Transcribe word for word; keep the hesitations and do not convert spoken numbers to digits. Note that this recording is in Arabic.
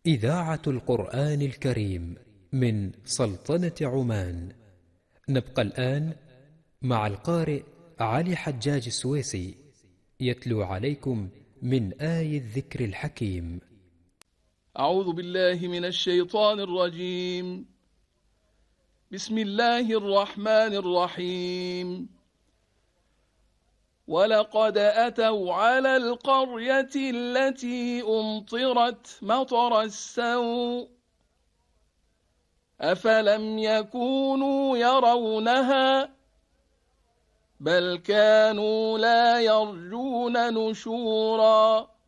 إذاعة القرآن الكريم من سلطنة عمان. نبقى الآن مع القارئ علي حجاج السويسي يتلو عليكم من آي الذكر الحكيم. أعوذ بالله من الشيطان الرجيم. بسم الله الرحمن الرحيم. ولقد أتوا على القرية التي أمطرت مطر السوء أفلم يكونوا يرونها بل كانوا لا يرجون نشورا